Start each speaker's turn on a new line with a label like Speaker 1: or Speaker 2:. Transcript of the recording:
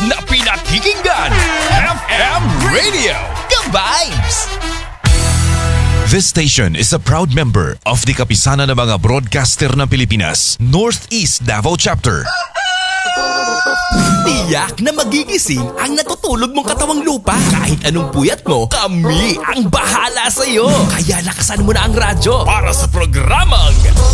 Speaker 1: na pinakikinggan. FM Radio, ka-vibes!
Speaker 2: This station is a proud member of the Kapisanan ng mga Broadcaster ng Pilipinas, Northeast Davao Chapter.
Speaker 1: Tiyak na magigising ang natutulog mong katawang lupa. Kahit anong puyat mo, kami ang bahala sa'yo. Kaya lakasan mo na ang radyo para sa programang